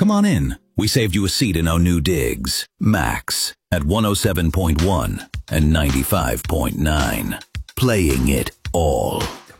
Come on in. We saved you a seat in our new digs. Max at 107.1 and 95.9. Playing it all.